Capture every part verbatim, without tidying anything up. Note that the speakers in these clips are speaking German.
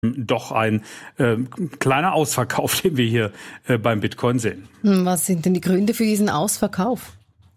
doch ein äh, kleiner Ausverkauf, den wir hier äh, beim Bitcoin sehen. Was sind denn die Gründe für diesen Ausverkauf?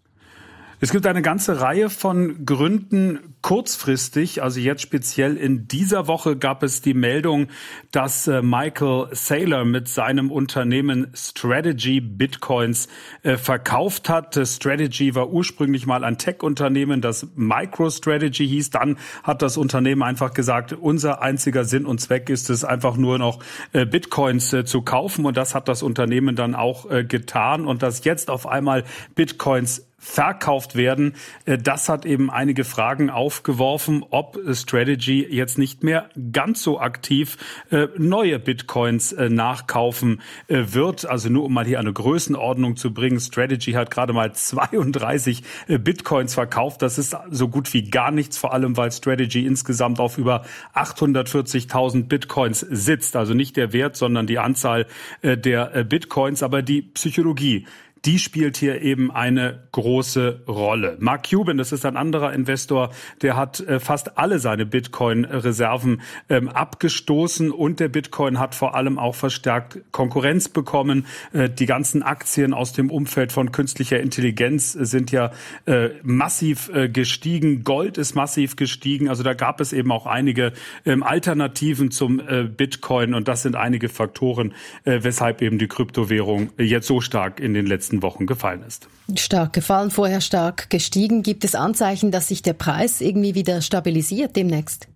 Es gibt eine ganze Reihe von Gründen kurzfristig, also jetzt speziell in dieser Woche gab es die Meldung, dass äh, Michael Saylor mit seinem Unternehmen Strategy Bitcoins äh, verkauft hat. Strategy war ursprünglich mal ein Tech-Unternehmen, das MicroStrategy hieß. Dann hat das Unternehmen einfach gesagt, unser einziger Sinn und Zweck ist es einfach nur noch äh, Bitcoins äh, zu kaufen. Und das hat das Unternehmen dann auch äh, getan. Und dass jetzt auf einmal Bitcoins verkauft werden. Das hat eben einige Fragen aufgeworfen, ob Strategy jetzt nicht mehr ganz so aktiv neue Bitcoins nachkaufen wird. Also nur um mal hier eine Größenordnung zu bringen. Strategy hat gerade mal zweiunddreißig Bitcoins verkauft. Das ist so gut wie gar nichts, vor allem weil Strategy insgesamt auf über achthundertvierzigtausend Bitcoins sitzt. Also nicht der Wert, sondern die Anzahl der Bitcoins, aber die Psychologie, die spielt hier eben eine große Rolle. Mark Cuban, das ist ein anderer Investor, der hat äh, fast alle seine Bitcoin-Reserven ähm, abgestoßen und der Bitcoin hat vor allem auch verstärkt Konkurrenz bekommen. Äh, die ganzen Aktien aus dem Umfeld von künstlicher Intelligenz sind ja äh, massiv äh, gestiegen. Gold ist massiv gestiegen. Also da gab es eben auch einige ähm, Alternativen zum äh, Bitcoin und das sind einige Faktoren, äh, weshalb eben die Kryptowährung jetzt so stark in den letzten Wochen gefallen ist. Stark gefallen, vorher stark gestiegen. Gibt es Anzeichen, dass sich der Preis irgendwie wieder stabilisiert demnächst?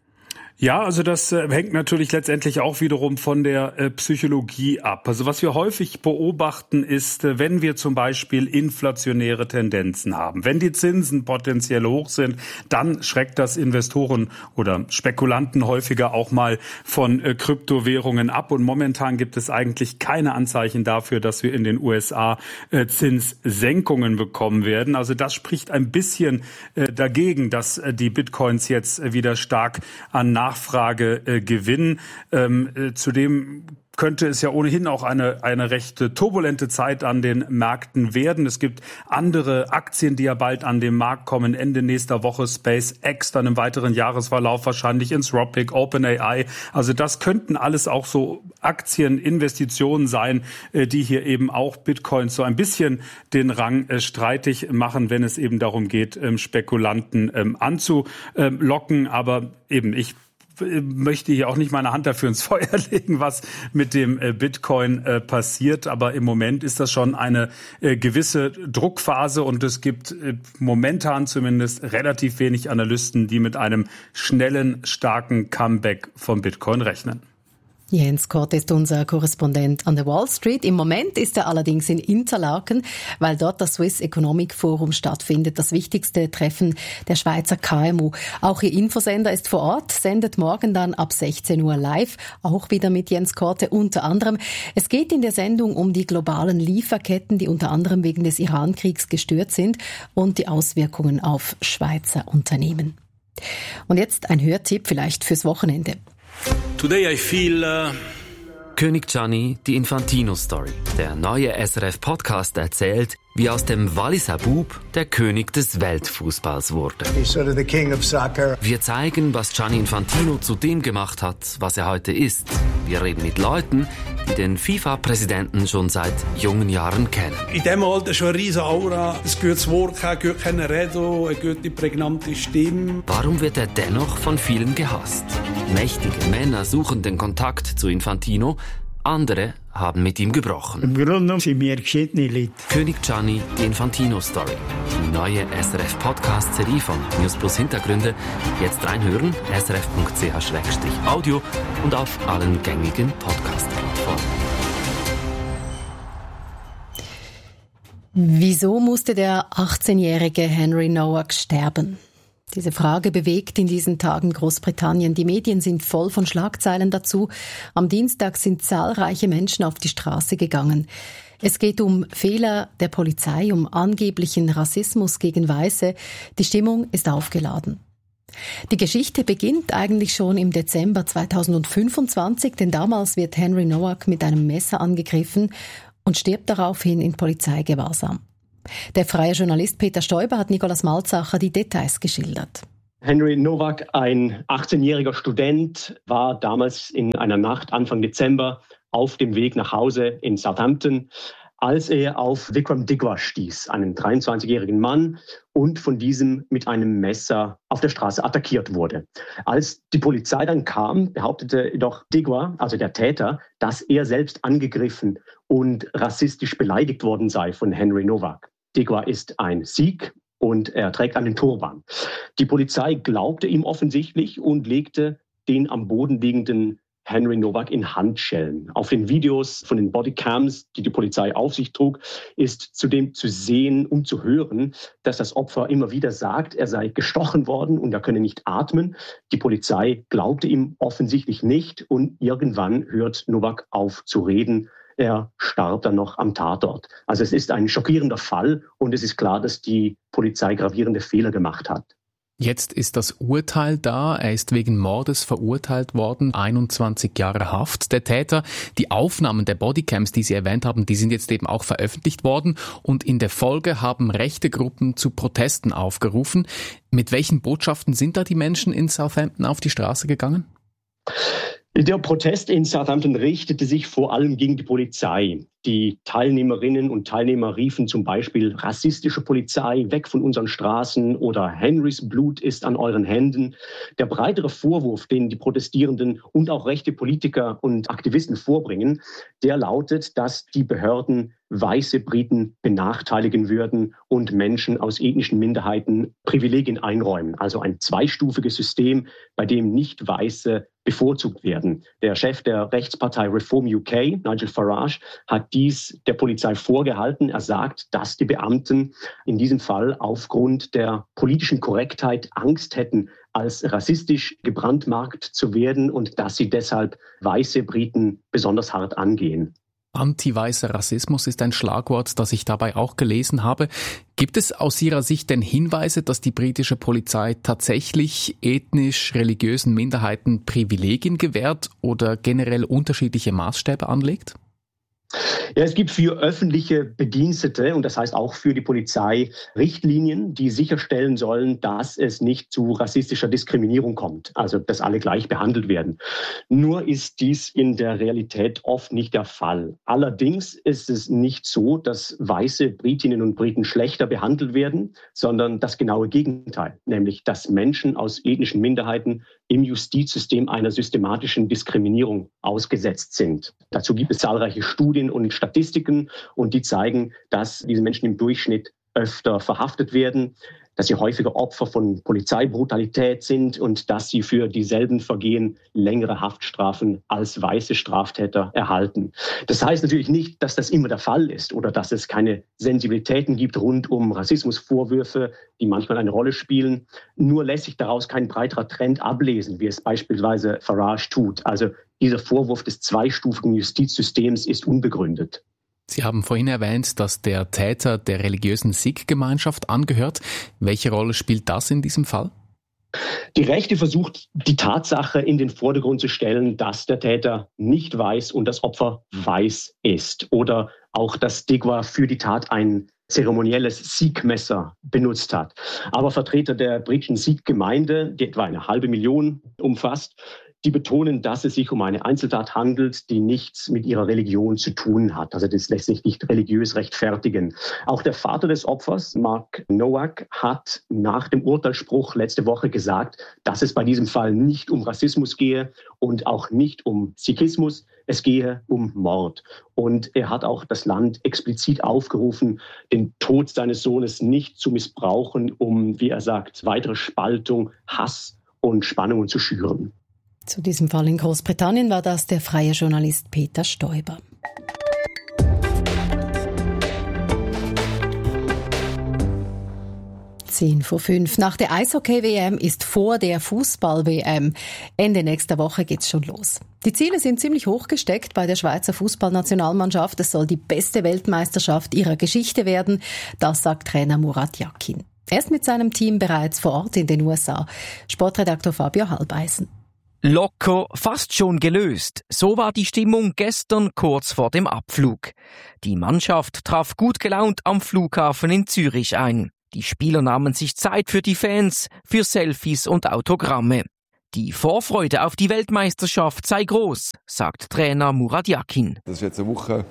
Ja, also das äh, hängt natürlich letztendlich auch wiederum von der äh, Psychologie ab. Also was wir häufig beobachten ist, äh, wenn wir zum Beispiel inflationäre Tendenzen haben, wenn die Zinsen potenziell hoch sind, dann schreckt das Investoren oder Spekulanten häufiger auch mal von äh, Kryptowährungen ab. Und momentan gibt es eigentlich keine Anzeichen dafür, dass wir in den U S A äh, Zinssenkungen bekommen werden. Also das spricht ein bisschen äh, dagegen, dass äh, die Bitcoins jetzt äh, wieder stark an Nachfrage äh, gewinnen. Ähm, äh, zudem könnte es ja ohnehin auch eine eine recht turbulente Zeit an den Märkten werden. Es gibt andere Aktien, die ja bald an den Markt kommen. Ende nächster Woche SpaceX, dann im weiteren Jahresverlauf wahrscheinlich Anthropic, OpenAI. Also das könnten alles auch so Aktieninvestitionen sein, die hier eben auch Bitcoins so ein bisschen den Rang streitig machen, wenn es eben darum geht, Spekulanten anzulocken. Aber eben, ich möchte hier auch nicht meine Hand dafür ins Feuer legen, was mit dem Bitcoin äh, passiert. Aber im Moment ist das schon eine äh, gewisse Druckphase und es gibt äh, momentan zumindest relativ wenig Analysten, die mit einem schnellen, starken Comeback vom Bitcoin rechnen. Jens Kort ist unser Korrespondent an der Wall Street. Im Moment ist er allerdings in Interlaken, weil dort das Swiss Economic Forum stattfindet, das wichtigste Treffen der Schweizer K M U. Auch Ihr Infosender ist vor Ort, sendet morgen dann ab sechzehn Uhr live, auch wieder mit Jens Korte unter anderem. Es geht in der Sendung um die globalen Lieferketten, die unter anderem wegen des Iran-Kriegs gestört sind und die Auswirkungen auf Schweizer Unternehmen. Und jetzt ein Hörtipp vielleicht fürs Wochenende. Today I feel uh König Gianni, die Infantino-Story. Der neue S R F-Podcast erzählt, wie aus dem Walliser Bub der König des Weltfußballs wurde. He's sort of the king of soccer. Wir zeigen, was Gianni Infantino zu dem gemacht hat, was er heute ist. Wir reden mit Leuten, die den FIFA-Präsidenten schon seit jungen Jahren kennen. in diesem Alter schon eine riesige Aura, ein gutes Wort, ein gut reden, eine gute, prägnante Stimme. Warum wird er dennoch von vielen gehasst? Mächtige Männer suchen den Kontakt zu Infantino, andere haben mit ihm gebrochen. Im Grunde genommen sind wir geschiedene Leute. König Gianni, die Infantino-Story. Die neue S R F-Podcast-Serie von News Plus Hintergründe. Jetzt reinhören, s r f punkt c h slash audio und auf allen gängigen Podcast-Plattformen. Wieso musste der achtzehnjährige Henry Nowak sterben? Diese Frage bewegt in diesen Tagen Großbritannien. Die Medien sind voll von Schlagzeilen dazu. Am Dienstag sind zahlreiche Menschen auf die Straße gegangen. Es geht um Fehler der Polizei, um angeblichen Rassismus gegen Weiße. Die Stimmung ist aufgeladen. Die Geschichte beginnt eigentlich schon im Dezember zweitausendfünfundzwanzig, denn damals wird Henry Nowak mit einem Messer angegriffen und stirbt daraufhin in Polizeigewahrsam. Der freie Journalist Peter Stoiber hat Nicolas Malzacher die Details geschildert. Henry Nowak, ein achtzehnjähriger Student, war damals in einer Nacht Anfang Dezember auf dem Weg nach Hause in Southampton, als er auf Vikram Digwa stieß, einen dreiundzwanzigjährigen Mann, und von diesem mit einem Messer auf der Straße attackiert wurde. Als die Polizei dann kam, behauptete jedoch Digwa, also der Täter, dass er selbst angegriffen und rassistisch beleidigt worden sei von Henry Nowak. Digwa ist ein Sikh und er trägt einen Turban. Die Polizei glaubte ihm offensichtlich und legte den am Boden liegenden Henry Nowak in Handschellen. Auf den Videos von den Bodycams, die die Polizei auf sich trug, ist zudem zu sehen und zu hören, dass das Opfer immer wieder sagt, er sei gestochen worden und er könne nicht atmen. Die Polizei glaubte ihm offensichtlich nicht und irgendwann hört Nowak auf zu reden. Er starb dann noch am Tatort. Also es ist ein schockierender Fall und es ist klar, dass die Polizei gravierende Fehler gemacht hat. Jetzt ist das Urteil da. Er ist wegen Mordes verurteilt worden, einundzwanzig Jahre Haft. Der Täter, die Aufnahmen der Bodycams, die Sie erwähnt haben, die sind jetzt eben auch veröffentlicht worden und in der Folge haben rechte Gruppen zu Protesten aufgerufen. Mit welchen Botschaften sind da die Menschen in Southampton auf die Straße gegangen? Der Protest in Southampton richtete sich vor allem gegen die Polizei. Die Teilnehmerinnen und Teilnehmer riefen zum Beispiel rassistische Polizei, weg von unseren Straßen oder Henrys Blut ist an euren Händen. Der breitere Vorwurf, den die Protestierenden und auch rechte Politiker und Aktivisten vorbringen, der lautet, dass die Behörden weiße Briten benachteiligen würden und Menschen aus ethnischen Minderheiten Privilegien einräumen. Also ein zweistufiges System, bei dem nicht Weiße bevorzugt werden. Der Chef der Rechtspartei Reform U K, Nigel Farage, hat dies der Polizei vorgehalten. Er sagt, dass die Beamten in diesem Fall aufgrund der politischen Korrektheit Angst hätten, als rassistisch gebrandmarkt zu werden und dass sie deshalb weiße Briten besonders hart angehen. Anti-weißer Rassismus ist ein Schlagwort, das ich dabei auch gelesen habe. Gibt es aus Ihrer Sicht denn Hinweise, dass die britische Polizei tatsächlich ethnisch-religiösen Minderheiten Privilegien gewährt oder generell unterschiedliche Maßstäbe anlegt? Ja, es gibt für öffentliche Bedienstete und das heißt auch für die Polizei Richtlinien, die sicherstellen sollen, dass es nicht zu rassistischer Diskriminierung kommt, also dass alle gleich behandelt werden. Nur ist dies in der Realität oft nicht der Fall. Allerdings ist es nicht so, dass weiße Britinnen und Briten schlechter behandelt werden, sondern das genaue Gegenteil, nämlich dass Menschen aus ethnischen Minderheiten im Justizsystem einer systematischen Diskriminierung ausgesetzt sind. Dazu gibt es zahlreiche Studien und Statistiken und die zeigen, dass diese Menschen im Durchschnitt öfter verhaftet werden, dass sie häufiger Opfer von Polizeibrutalität sind und dass sie für dieselben Vergehen längere Haftstrafen als weiße Straftäter erhalten. Das heißt natürlich nicht, dass das immer der Fall ist oder dass es keine Sensibilitäten gibt rund um Rassismusvorwürfe, die manchmal eine Rolle spielen. Nur lässt sich daraus kein breiterer Trend ablesen, wie es beispielsweise Farage tut. Also dieser Vorwurf des zweistufigen Justizsystems ist unbegründet. Sie haben vorhin erwähnt, dass der Täter der religiösen Sikh-Gemeinschaft angehört. Welche Rolle spielt das in diesem Fall? Die Rechte versucht, die Tatsache in den Vordergrund zu stellen, dass der Täter nicht weiß und das Opfer weiß ist. Oder auch, dass Digwa für die Tat ein zeremonielles Sikh-Messer benutzt hat. Aber Vertreter der britischen Sikh-Gemeinde, die etwa eine halbe Million umfasst, die betonen, dass es sich um eine Einzeltat handelt, die nichts mit ihrer Religion zu tun hat. Also das lässt sich nicht religiös rechtfertigen. Auch der Vater des Opfers, Mark Nowak, hat nach dem Urteilsspruch letzte Woche gesagt, dass es bei diesem Fall nicht um Rassismus gehe und auch nicht um Sikhismus. Es gehe um Mord. Und er hat auch das Land explizit aufgerufen, den Tod seines Sohnes nicht zu missbrauchen, um, wie er sagt, weitere Spaltung, Hass und Spannungen zu schüren. Zu diesem Fall in Großbritannien war das der freie Journalist Peter Stoiber. Zehn vor fünf. Nach der Eishockey-W M ist vor der Fußball-W M. Ende nächster Woche geht's schon los. Die Ziele sind ziemlich hoch gesteckt bei der Schweizer Fußballnationalmannschaft. Es soll die beste Weltmeisterschaft ihrer Geschichte werden. Das sagt Trainer Murat Yakin. Er ist mit seinem Team bereits vor Ort in den U S A. Sportredaktor Fabio Halbeisen. Locker, fast schon gelöst. So war die Stimmung gestern kurz vor dem Abflug. Die Mannschaft traf gut gelaunt am Flughafen in Zürich ein. Die Spieler nahmen sich Zeit für die Fans, für Selfies und Autogramme. Die Vorfreude auf die Weltmeisterschaft sei groß, sagt Trainer Murat Yakin. Das war jetzt eine Woche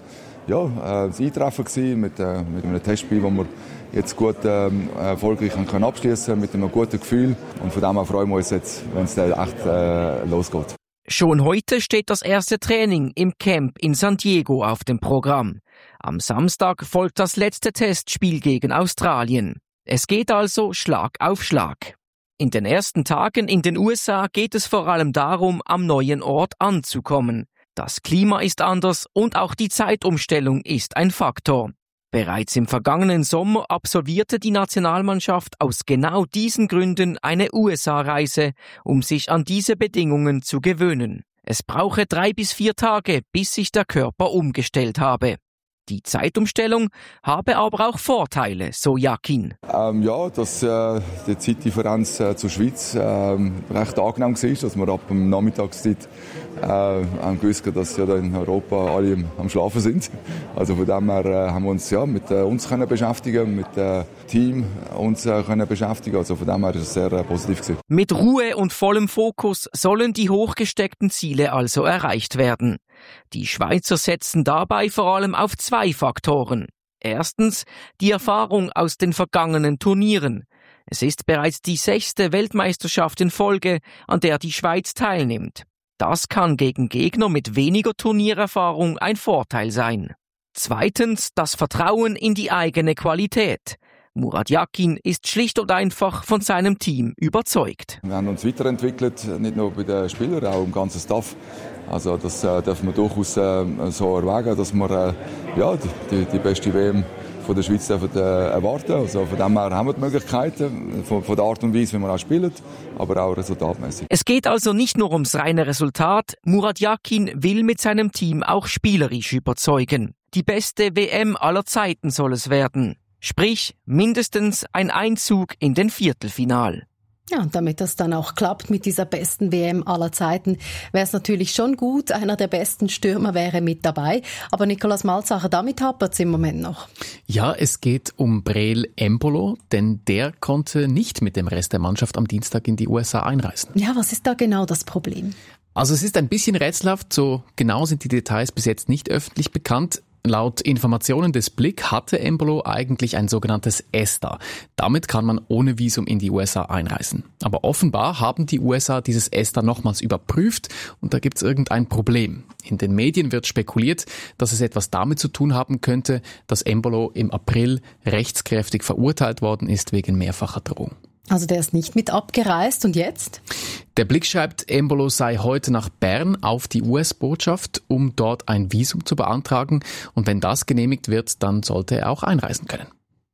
ja, das Eintreffen gewesen mit, äh, mit einem Testspiel, das wir jetzt gut äh, erfolgreich können abschließen mit einem guten Gefühl. Und von dem her freuen wir uns jetzt, wenn es dann echt äh, losgeht. Schon heute steht das erste Training im Camp in San Diego auf dem Programm. Am Samstag folgt das letzte Testspiel gegen Australien. Es geht also Schlag auf Schlag. In den ersten Tagen in den U S A geht es vor allem darum, am neuen Ort anzukommen. Das Klima ist anders und auch die Zeitumstellung ist ein Faktor. Bereits im vergangenen Sommer absolvierte die Nationalmannschaft aus genau diesen Gründen eine U S A-Reise, um sich an diese Bedingungen zu gewöhnen. Es brauche drei bis vier Tage, bis sich der Körper umgestellt habe. Die Zeitumstellung habe aber auch Vorteile, so Yakin. Ähm, ja, dass äh, die Zeitdifferenz äh, zur Schweiz äh, recht angenehm war, dass wir ab der Nachmittagszeit äh, haben gewusst, dass ja in Europa alle am, am Schlafen sind. Also von dem her äh, haben wir uns ja, mit äh, uns können beschäftigen, mit dem äh, Team uns äh, können beschäftigen. Also von dem her ist es sehr äh, positiv gewesen. Mit Ruhe und vollem Fokus sollen die hochgesteckten Ziele also erreicht werden. Die Schweizer setzen dabei vor allem auf zwei Faktoren. Erstens die Erfahrung aus den vergangenen Turnieren. Es ist bereits die sechste Weltmeisterschaft in Folge, an der die Schweiz teilnimmt. Das kann gegen Gegner mit weniger Turniererfahrung ein Vorteil sein. Zweitens das Vertrauen in die eigene Qualität. Murat Yakin ist schlicht und einfach von seinem Team überzeugt. Wir haben uns weiterentwickelt, nicht nur bei den Spielern, auch im ganzen Staff. Also das äh, dürfen wir durchaus äh, so erwägen, dass wir äh, ja, die, die beste W M von der Schweiz dürfen, äh, erwarten. Also von dem her haben wir die Möglichkeiten, von, von der Art und Weise, wie wir auch spielen, aber auch resultatmäßig. Es geht also nicht nur ums reine Resultat. Murat Yakin will mit seinem Team auch spielerisch überzeugen. Die beste W M aller Zeiten soll es werden. Sprich, mindestens ein Einzug in den Viertelfinal. Ja, und damit das dann auch klappt mit dieser besten W M aller Zeiten, wäre es natürlich schon gut, einer der besten Stürmer wäre mit dabei. Aber Nicolas Malzacher, damit hapert es im Moment noch. Ja, es geht um Breel Embolo, denn der konnte nicht mit dem Rest der Mannschaft am Dienstag in die U S A einreisen. Ja, was ist da genau das Problem? Also es ist ein bisschen rätselhaft, so genau sind die Details bis jetzt nicht öffentlich bekannt. Laut Informationen des Blick hatte Embolo eigentlich ein sogenanntes ESTA. Damit kann man ohne Visum in die U S A einreisen. Aber offenbar haben die U S A dieses ESTA nochmals überprüft und da gibt's irgendein Problem. In den Medien wird spekuliert, dass es etwas damit zu tun haben könnte, dass Embolo im April rechtskräftig verurteilt worden ist wegen mehrfacher Drohung. Also der ist nicht mit abgereist und jetzt? Der Blick schreibt, Embolo sei heute nach Bern auf die U S-Botschaft, um dort ein Visum zu beantragen. Und wenn das genehmigt wird, dann sollte er auch einreisen können.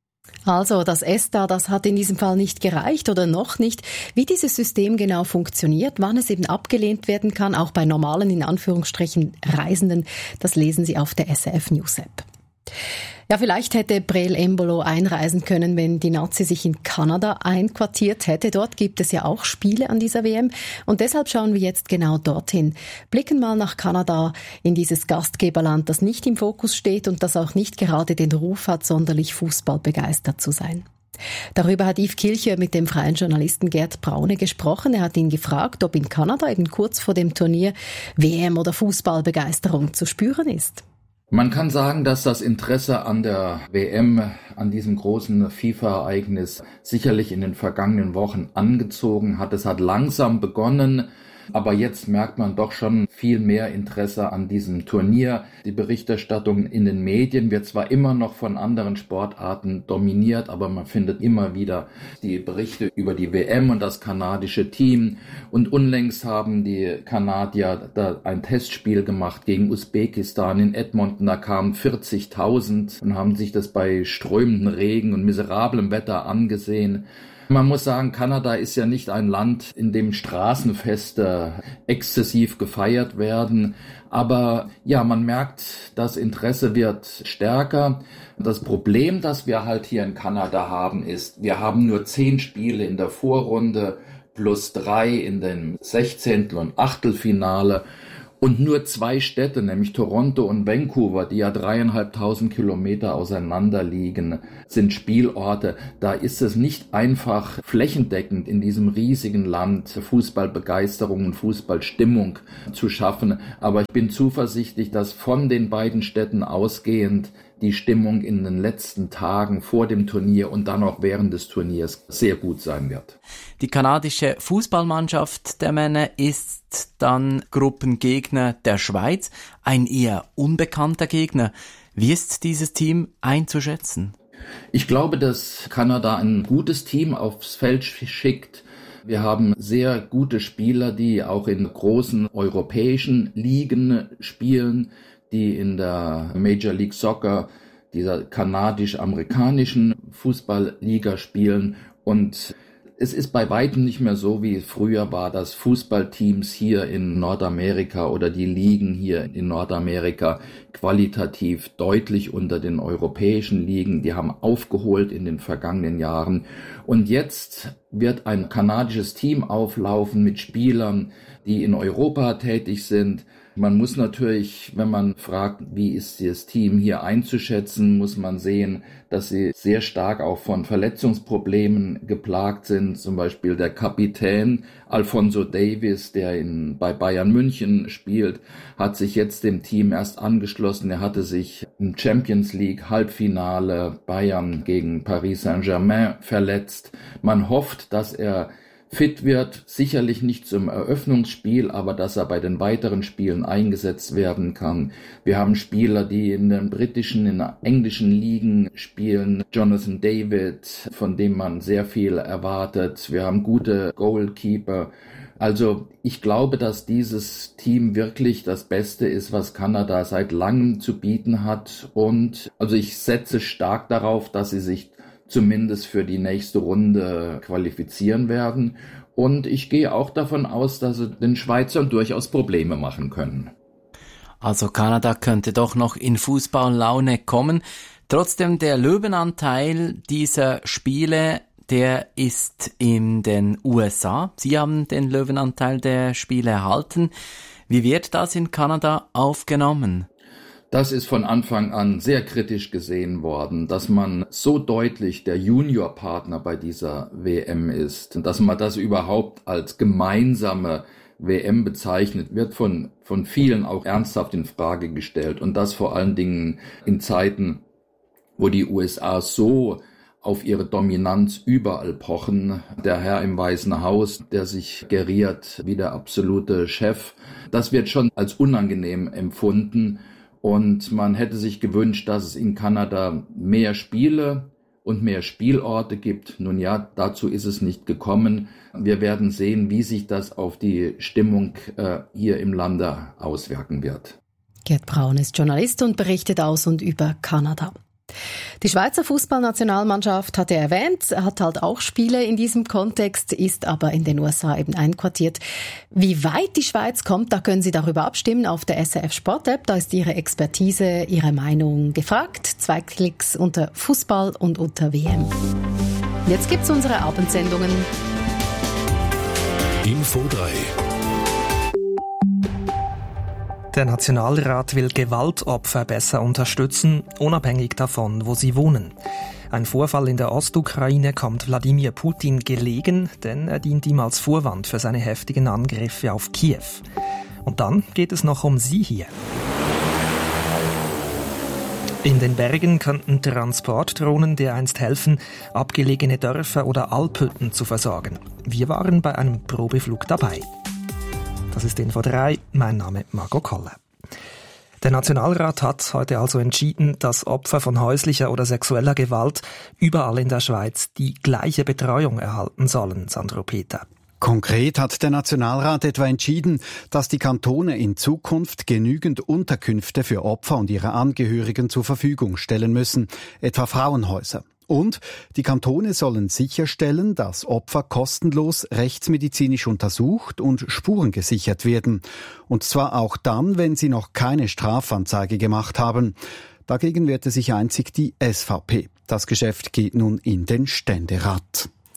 Also das ESTA, das hat in diesem Fall nicht gereicht oder noch nicht. Wie dieses System genau funktioniert, wann es eben abgelehnt werden kann, auch bei normalen, in Anführungsstrichen, Reisenden, das lesen Sie auf der S R F News App. Ja, vielleicht hätte Breel Embolo einreisen können, wenn die Nazi sich in Kanada einquartiert hätte. Dort gibt es ja auch Spiele an dieser W M. Und deshalb schauen wir jetzt genau dorthin. Blicken mal nach Kanada, in dieses Gastgeberland, das nicht im Fokus steht und das auch nicht gerade den Ruf hat, sonderlich fußballbegeistert zu sein. Darüber hat Yves Kilcher mit dem freien Journalisten Gerd Braune gesprochen. Er hat ihn gefragt, ob in Kanada eben kurz vor dem Turnier W M- oder Fußballbegeisterung zu spüren ist. Man kann sagen, dass das Interesse an der W M, an diesem großen FIFA-Ereignis sicherlich in den vergangenen Wochen angezogen hat. Es hat langsam begonnen, aber jetzt merkt man doch schon viel mehr Interesse an diesem Turnier. Die Berichterstattung in den Medien wird zwar immer noch von anderen Sportarten dominiert, aber man findet immer wieder die Berichte über die W M und das kanadische Team. Und unlängst haben die Kanadier da ein Testspiel gemacht gegen Usbekistan in Edmonton. Da kamen vierzigtausend und haben sich das bei strömendem Regen und miserablem Wetter angesehen. Man muss sagen, Kanada ist ja nicht ein Land, in dem Straßenfeste exzessiv gefeiert werden. Aber ja, man merkt, das Interesse wird stärker. Das Problem, das wir halt hier in Kanada haben, ist, wir haben nur zehn Spiele in der Vorrunde plus drei in dem Sechzehntel- und Achtelfinale. Und nur zwei Städte, nämlich Toronto und Vancouver, die ja dreieinhalbtausend Kilometer auseinander liegen, sind Spielorte. Da ist es nicht einfach flächendeckend in diesem riesigen Land Fußballbegeisterung und Fußballstimmung zu schaffen. Aber ich bin zuversichtlich, dass von den beiden Städten ausgehend die Stimmung in den letzten Tagen vor dem Turnier und dann auch während des Turniers sehr gut sein wird. Die kanadische Fußballmannschaft der Männer ist dann Gruppengegner der Schweiz, ein eher unbekannter Gegner. Wie ist dieses Team einzuschätzen? Ich glaube, dass Kanada ein gutes Team aufs Feld schickt. Wir haben sehr gute Spieler, die auch in großen europäischen Ligen spielen, die in der Major League Soccer, dieser kanadisch-amerikanischen Fußballliga spielen. Und es ist bei weitem nicht mehr so, wie es früher war, dass Fußballteams hier in Nordamerika oder die Ligen hier in Nordamerika qualitativ deutlich unter den europäischen Ligen, die haben aufgeholt in den vergangenen Jahren. Und jetzt wird ein kanadisches Team auflaufen mit Spielern, die in Europa tätig sind. Man muss natürlich, wenn man fragt, wie ist das Team hier einzuschätzen, muss man sehen, dass sie sehr stark auch von Verletzungsproblemen geplagt sind. Zum Beispiel der Kapitän Alphonso Davies, der in, bei Bayern München spielt, hat sich jetzt dem Team erst angeschlossen. Er hatte sich im Champions League Halbfinale Bayern gegen Paris Saint-Germain verletzt. Man hofft, dass er fit wird, sicherlich nicht zum Eröffnungsspiel, aber dass er bei den weiteren Spielen eingesetzt werden kann. Wir haben Spieler, die in den britischen, in den englischen Ligen spielen. Jonathan David, von dem man sehr viel erwartet. Wir haben gute Goalkeeper. Also ich glaube, dass dieses Team wirklich das Beste ist, was Kanada seit langem zu bieten hat. Und also ich setze stark darauf, dass sie sich zumindest für die nächste Runde qualifizieren werden. Und ich gehe auch davon aus, dass sie den Schweizern durchaus Probleme machen können. Also Kanada könnte doch noch in Fußballlaune kommen. Trotzdem der Löwenanteil dieser Spiele, der ist in den U S A. Sie haben den Löwenanteil der Spiele erhalten. Wie wird das in Kanada aufgenommen? Das ist von Anfang an sehr kritisch gesehen worden, dass man so deutlich der Juniorpartner bei dieser W M ist und dass man das überhaupt als gemeinsame W M bezeichnet, wird von, von vielen auch ernsthaft in Frage gestellt. Und das vor allen Dingen in Zeiten, wo die U S A so auf ihre Dominanz überall pochen. Der Herr im Weißen Haus, der sich geriert wie der absolute Chef, das wird schon als unangenehm empfunden. Und man hätte sich gewünscht, dass es in Kanada mehr Spiele und mehr Spielorte gibt. Nun ja, dazu ist es nicht gekommen. Wir werden sehen, wie sich das auf die Stimmung äh, hier im Lande auswirken wird. Gerd Braun ist Journalist und berichtet aus und über Kanada. Die Schweizer Fußballnationalmannschaft hat er erwähnt, hat halt auch Spiele in diesem Kontext, ist aber in den U S A eben einquartiert. Wie weit die Schweiz kommt, da können Sie darüber abstimmen auf der S R F Sport App. Da ist Ihre Expertise, Ihre Meinung gefragt. Zwei Klicks unter Fußball und unter W M. Jetzt gibt's unsere Abendsendungen. Info drei. Der Nationalrat will Gewaltopfer besser unterstützen, unabhängig davon, wo sie wohnen. Ein Vorfall in der Ostukraine kommt Wladimir Putin gelegen, denn er dient ihm als Vorwand für seine heftigen Angriffe auf Kiew. Und dann geht es noch um Sie hier. In den Bergen könnten Transportdrohnen dereinst helfen, abgelegene Dörfer oder Alphütten zu versorgen. Wir waren bei einem Probeflug dabei. Das ist Info drei, mein Name Margot Koller. Der Nationalrat hat heute also entschieden, dass Opfer von häuslicher oder sexueller Gewalt überall in der Schweiz die gleiche Betreuung erhalten sollen, Sandro Peter. Konkret hat der Nationalrat etwa entschieden, dass die Kantone in Zukunft genügend Unterkünfte für Opfer und ihre Angehörigen zur Verfügung stellen müssen, etwa Frauenhäuser. Und die Kantone sollen sicherstellen, dass Opfer kostenlos rechtsmedizinisch untersucht und Spuren gesichert werden. Und zwar auch dann, wenn sie noch keine Strafanzeige gemacht haben. Dagegen wehrte sich einzig die S V P. Das Geschäft geht nun in den Ständerat.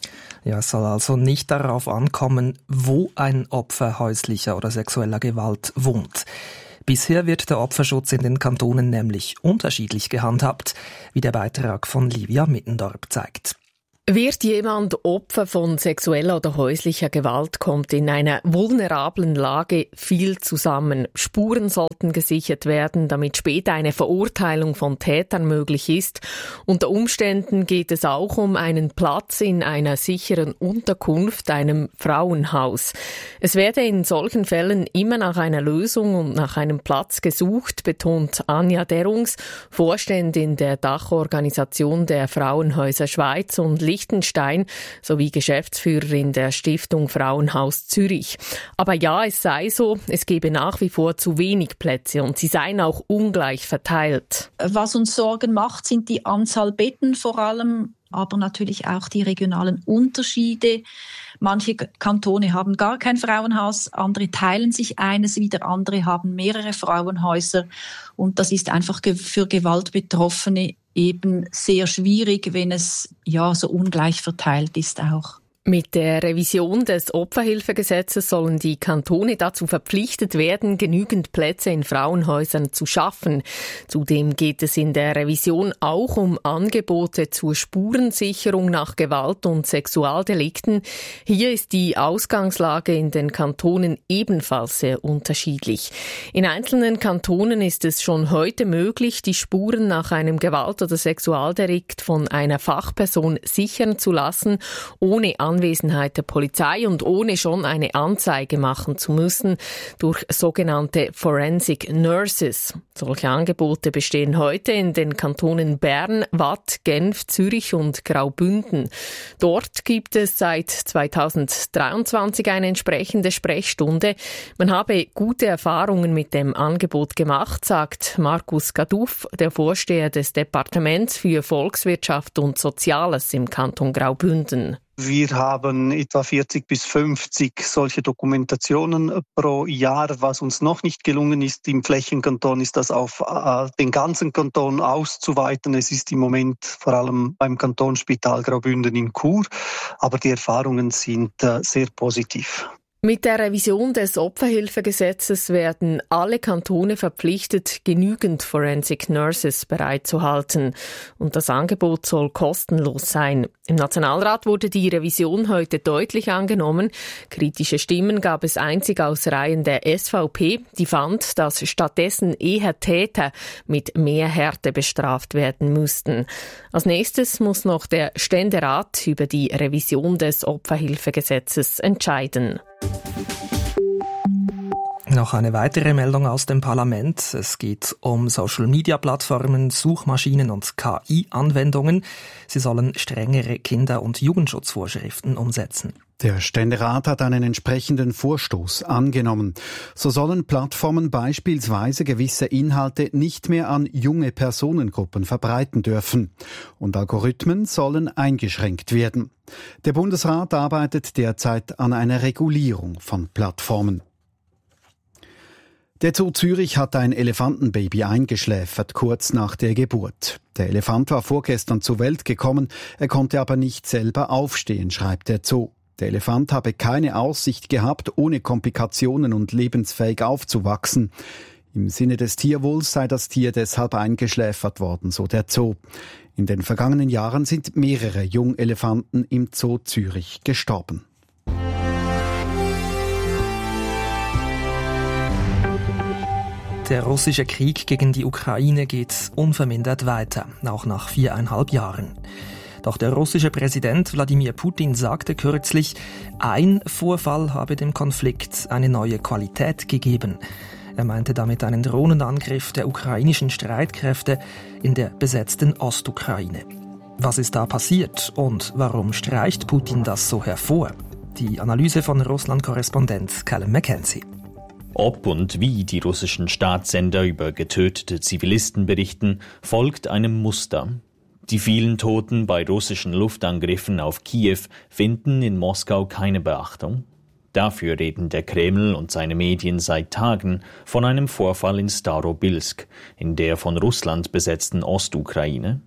Ja, es soll also nicht darauf ankommen, wo ein Opfer häuslicher oder sexueller Gewalt wohnt. Bisher wird der Opferschutz in den Kantonen nämlich unterschiedlich gehandhabt, wie der Beitrag von Livia Mittendorp zeigt. Wird jemand Opfer von sexueller oder häuslicher Gewalt, kommt in einer vulnerablen Lage viel zusammen. Spuren sollten gesichert werden, damit später eine Verurteilung von Tätern möglich ist. Unter Umständen geht es auch um einen Platz in einer sicheren Unterkunft, einem Frauenhaus. Es werde in solchen Fällen immer nach einer Lösung und nach einem Platz gesucht, betont Anja Derungs, Vorständin der Dachorganisation der Frauenhäuser Schweiz und Liechtenstein sowie Geschäftsführerin der Stiftung Frauenhaus Zürich. Aber ja, es sei so, es gebe nach wie vor zu wenig Plätze und sie seien auch ungleich verteilt. Was uns Sorgen macht, sind die Anzahl Betten vor allem, aber natürlich auch die regionalen Unterschiede. Manche Kantone haben gar kein Frauenhaus, andere teilen sich eines, wieder andere haben mehrere Frauenhäuser. Und das ist einfach für Gewaltbetroffene eben sehr schwierig, wenn es ja so ungleich verteilt ist auch. Mit der Revision des Opferhilfegesetzes sollen die Kantone dazu verpflichtet werden, genügend Plätze in Frauenhäusern zu schaffen. Zudem geht es in der Revision auch um Angebote zur Spurensicherung nach Gewalt- und Sexualdelikten. Hier ist die Ausgangslage in den Kantonen ebenfalls sehr unterschiedlich. In einzelnen Kantonen ist es schon heute möglich, die Spuren nach einem Gewalt- oder Sexualdelikt von einer Fachperson sichern zu lassen, ohne Anwesenheit der Polizei und ohne schon eine Anzeige machen zu müssen, durch sogenannte Forensic Nurses. Solche Angebote bestehen heute in den Kantonen Bern, Waadt, Genf, Zürich und Graubünden. Dort gibt es seit zweitausenddreiundzwanzig eine entsprechende Sprechstunde. Man habe gute Erfahrungen mit dem Angebot gemacht, sagt Markus Gaduff, der Vorsteher des Departements für Volkswirtschaft und Soziales im Kanton Graubünden. Wir haben etwa vierzig bis fünfzig solche Dokumentationen pro Jahr. Was uns noch nicht gelungen ist im Flächenkanton, ist das auf äh, den ganzen Kanton auszuweiten. Es ist im Moment vor allem beim Kantonsspital Graubünden in Chur, aber die Erfahrungen sind äh, sehr positiv. Mit der Revision des Opferhilfegesetzes werden alle Kantone verpflichtet, genügend Forensic Nurses bereitzuhalten. Und das Angebot soll kostenlos sein. Im Nationalrat wurde die Revision heute deutlich angenommen. Kritische Stimmen gab es einzig aus Reihen der S V P, die fand, dass stattdessen eher Täter mit mehr Härte bestraft werden müssten. Als nächstes muss noch der Ständerat über die Revision des Opferhilfegesetzes entscheiden. Noch eine weitere Meldung aus dem Parlament. Es geht um Social-Media-Plattformen, Suchmaschinen und K I-Anwendungen. Sie sollen strengere Kinder- und Jugendschutzvorschriften umsetzen. Der Ständerat hat einen entsprechenden Vorstoß angenommen. So sollen Plattformen beispielsweise gewisse Inhalte nicht mehr an junge Personengruppen verbreiten dürfen. Und Algorithmen sollen eingeschränkt werden. Der Bundesrat arbeitet derzeit an einer Regulierung von Plattformen. Der Zoo Zürich hat ein Elefantenbaby eingeschläfert, kurz nach der Geburt. Der Elefant war vorgestern zur Welt gekommen, er konnte aber nicht selber aufstehen, schreibt der Zoo. Der Elefant habe keine Aussicht gehabt, ohne Komplikationen und lebensfähig aufzuwachsen. Im Sinne des Tierwohls sei das Tier deshalb eingeschläfert worden, so der Zoo. In den vergangenen Jahren sind mehrere Jungelefanten im Zoo Zürich gestorben. Der russische Krieg gegen die Ukraine geht unvermindert weiter, auch nach viereinhalb Jahren. Doch der russische Präsident Wladimir Putin sagte kürzlich, ein Vorfall habe dem Konflikt eine neue Qualität gegeben. Er meinte damit einen Drohnenangriff der ukrainischen Streitkräfte in der besetzten Ostukraine. Was ist da passiert und warum streicht Putin das so hervor? Die Analyse von Russland-Korrespondent Callum McKenzie. Ob und wie die russischen Staatssender über getötete Zivilisten berichten, folgt einem Muster. Die vielen Toten bei russischen Luftangriffen auf Kiew finden in Moskau keine Beachtung. Dafür reden der Kreml und seine Medien seit Tagen von einem Vorfall in Starobilsk, in der von Russland besetzten Ostukraine.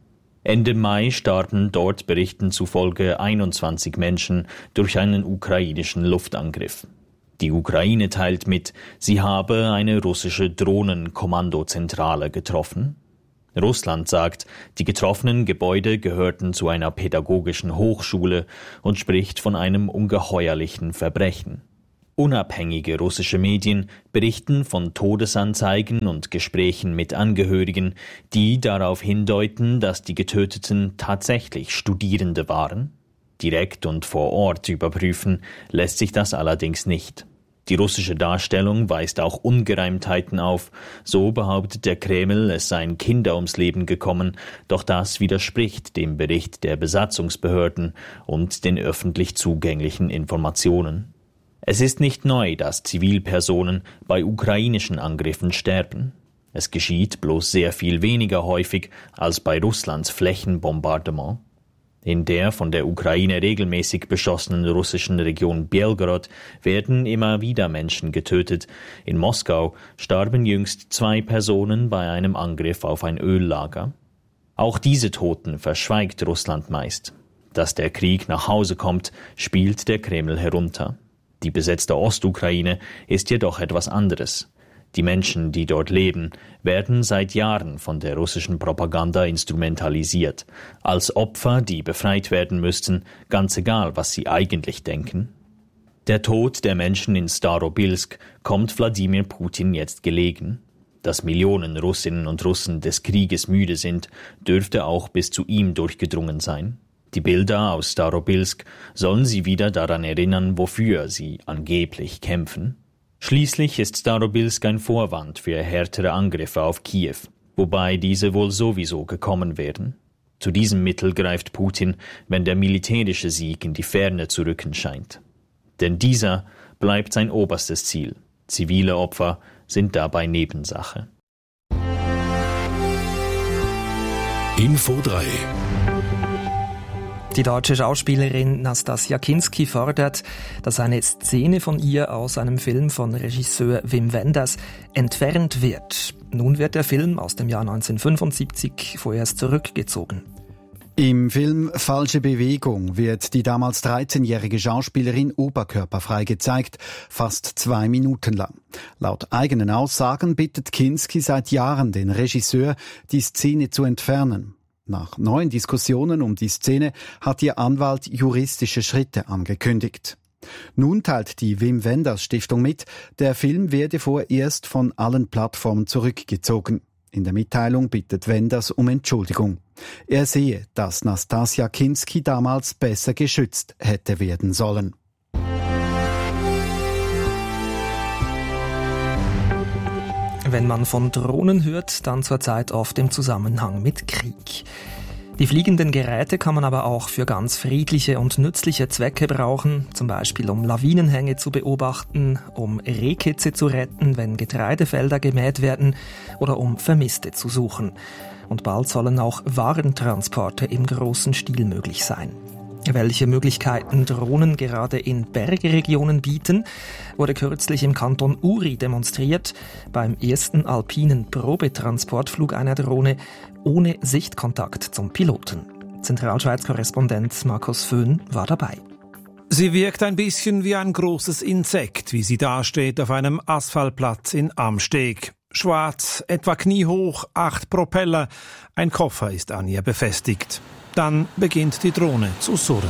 Ende Mai starben dort Berichten zufolge einundzwanzig Menschen durch einen ukrainischen Luftangriff. Die Ukraine teilt mit, sie habe eine russische Drohnenkommandozentrale getroffen. Russland sagt, die getroffenen Gebäude gehörten zu einer pädagogischen Hochschule und spricht von einem ungeheuerlichen Verbrechen. Unabhängige russische Medien berichten von Todesanzeigen und Gesprächen mit Angehörigen, die darauf hindeuten, dass die Getöteten tatsächlich Studierende waren. Direkt und vor Ort überprüfen lässt sich das allerdings nicht. Die russische Darstellung weist auch Ungereimtheiten auf. So behauptet der Kreml, es seien Kinder ums Leben gekommen, doch das widerspricht dem Bericht der Besatzungsbehörden und den öffentlich zugänglichen Informationen. Es ist nicht neu, dass Zivilpersonen bei ukrainischen Angriffen sterben. Es geschieht bloß sehr viel weniger häufig als bei Russlands Flächenbombardement. In der von der Ukraine regelmäßig beschossenen russischen Region Belgorod werden immer wieder Menschen getötet. In Moskau starben jüngst zwei Personen bei einem Angriff auf ein Öllager. Auch diese Toten verschweigt Russland meist. Dass der Krieg nach Hause kommt, spielt der Kreml herunter. Die besetzte Ostukraine ist jedoch etwas anderes. Die Menschen, die dort leben, werden seit Jahren von der russischen Propaganda instrumentalisiert, als Opfer, die befreit werden müssten, ganz egal, was sie eigentlich denken. Der Tod der Menschen in Starobilsk kommt Wladimir Putin jetzt gelegen. Dass Millionen Russinnen und Russen des Krieges müde sind, dürfte auch bis zu ihm durchgedrungen sein. Die Bilder aus Starobilsk sollen sie wieder daran erinnern, wofür sie angeblich kämpfen. Schließlich ist Starobilsk ein Vorwand für härtere Angriffe auf Kiew, wobei diese wohl sowieso gekommen wären. Zu diesem Mittel greift Putin, wenn der militärische Sieg in die Ferne zu rücken scheint. Denn dieser bleibt sein oberstes Ziel. Zivile Opfer sind dabei Nebensache. Info drei. Die deutsche Schauspielerin Nastassja Kinski fordert, dass eine Szene von ihr aus einem Film von Regisseur Wim Wenders entfernt wird. Nun wird der Film aus dem Jahr neunzehnhundertfünfundsiebzig vorerst zurückgezogen. Im Film Falsche Bewegung wird die damals dreizehnjährige Schauspielerin oberkörperfrei gezeigt, fast zwei Minuten lang. Laut eigenen Aussagen bittet Kinski seit Jahren den Regisseur, die Szene zu entfernen. Nach neuen Diskussionen um die Szene hat ihr Anwalt juristische Schritte angekündigt. Nun teilt die Wim Wenders Stiftung mit, der Film werde vorerst von allen Plattformen zurückgezogen. In der Mitteilung bittet Wenders um Entschuldigung. Er sehe, dass Nastassja Kinski damals besser geschützt hätte werden sollen. Wenn man von Drohnen hört, dann zurzeit oft im Zusammenhang mit Krieg. Die fliegenden Geräte kann man aber auch für ganz friedliche und nützliche Zwecke brauchen, zum Beispiel um Lawinenhänge zu beobachten, um Rehkitze zu retten, wenn Getreidefelder gemäht werden oder um Vermisste zu suchen. Und bald sollen auch Warentransporte im großen Stil möglich sein. Welche Möglichkeiten Drohnen gerade in Bergregionen bieten, wurde kürzlich im Kanton Uri demonstriert, beim ersten alpinen Probetransportflug einer Drohne ohne Sichtkontakt zum Piloten. Zentralschweiz-Korrespondent Markus Föhn war dabei. Sie wirkt ein bisschen wie ein großes Insekt, wie sie dasteht auf einem Asphaltplatz in Amsteg. Schwarz, etwa kniehoch, acht Propeller, ein Koffer ist an ihr befestigt. Dann beginnt die Drohne zu surren.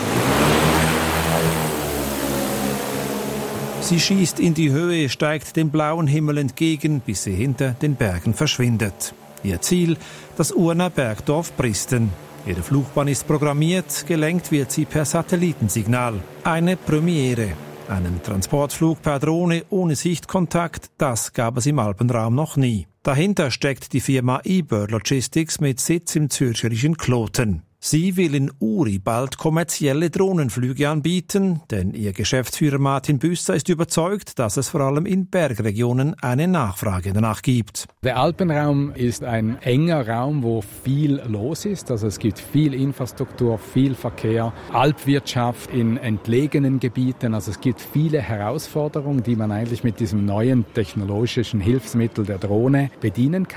Sie schießt in die Höhe, steigt dem blauen Himmel entgegen, bis sie hinter den Bergen verschwindet. Ihr Ziel, das Urner Bergdorf Bristen. Ihre Flugbahn ist programmiert, gelenkt wird sie per Satellitensignal. Eine Premiere. Einen Transportflug per Drohne ohne Sichtkontakt, das gab es im Alpenraum noch nie. Dahinter steckt die Firma eBird Logistics mit Sitz im zürcherischen Kloten. Sie will in Uri bald kommerzielle Drohnenflüge anbieten, denn ihr Geschäftsführer Martin Büsser ist überzeugt, dass es vor allem in Bergregionen eine Nachfrage danach gibt. Der Alpenraum ist ein enger Raum, wo viel los ist. Also es gibt viel Infrastruktur, viel Verkehr, Alpwirtschaft in entlegenen Gebieten. Also es gibt viele Herausforderungen, die man eigentlich mit diesem neuen technologischen Hilfsmittel der Drohne bedienen kann.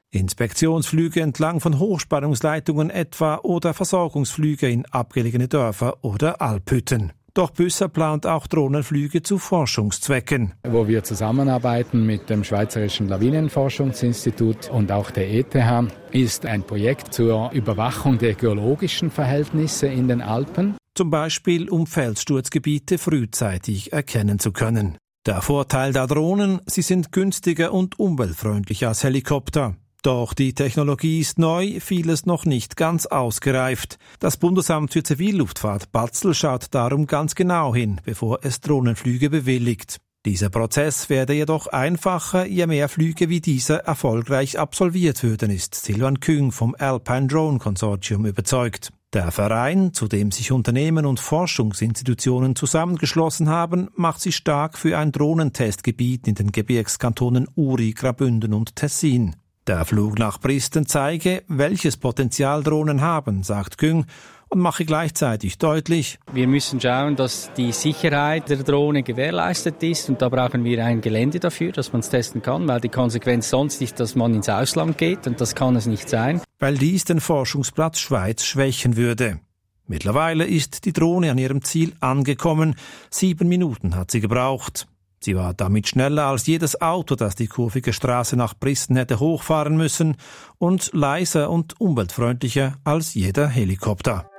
Inspektionsflüge entlang von Hochspannungsleitungen etwa oder Versorgungsflüge in abgelegene Dörfer oder Alphütten. Doch Büsser plant auch Drohnenflüge zu Forschungszwecken. Wo wir zusammenarbeiten mit dem Schweizerischen Lawinenforschungsinstitut und auch der E T H, ist ein Projekt zur Überwachung der geologischen Verhältnisse in den Alpen. Zum Beispiel, um Felssturzgebiete frühzeitig erkennen zu können. Der Vorteil der Drohnen, sie sind günstiger und umweltfreundlicher als Helikopter. Doch die Technologie ist neu, vieles noch nicht ganz ausgereift. Das Bundesamt für Zivilluftfahrt Batzl schaut darum ganz genau hin, bevor es Drohnenflüge bewilligt. Dieser Prozess werde jedoch einfacher, je mehr Flüge wie dieser erfolgreich absolviert würden, ist Silvan Küng vom Alpine Drone Consortium überzeugt. Der Verein, zu dem sich Unternehmen und Forschungsinstitutionen zusammengeschlossen haben, macht sich stark für ein Drohnentestgebiet in den Gebirgskantonen Uri, Graubünden und Tessin. Der Flug nach Bristen zeige, welches Potenzial Drohnen haben, sagt Küng, und mache gleichzeitig deutlich: Wir müssen schauen, dass die Sicherheit der Drohne gewährleistet ist, und da brauchen wir ein Gelände dafür, dass man es testen kann, weil die Konsequenz sonst ist, dass man ins Ausland geht, und das kann es nicht sein. Weil dies den Forschungsplatz Schweiz schwächen würde. Mittlerweile ist die Drohne an ihrem Ziel angekommen. Sieben Minuten hat sie gebraucht. Sie war damit schneller als jedes Auto, das die kurvige Straße nach Bristen hätte hochfahren müssen, und leiser und umweltfreundlicher als jeder Helikopter.